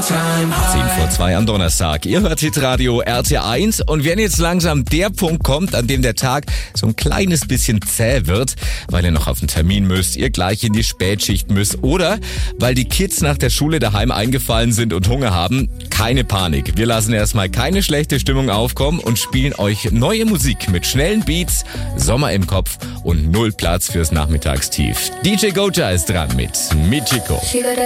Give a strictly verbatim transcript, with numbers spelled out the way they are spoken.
zehn vor zwei am Donnerstag. Ihr hört Hitradio R T eins und wenn jetzt langsam der Punkt kommt, an dem der Tag so ein kleines bisschen zäh wird, weil ihr noch auf den Termin müsst, ihr gleich in die Spätschicht müsst oder weil die Kids nach der Schule daheim eingefallen sind und Hunger haben, keine Panik. Wir lassen erstmal keine schlechte Stimmung aufkommen und spielen euch neue Musik mit schnellen Beats, Sommer im Kopf und null Platz fürs Nachmittagstief. D J Goja ist dran mit Michiko.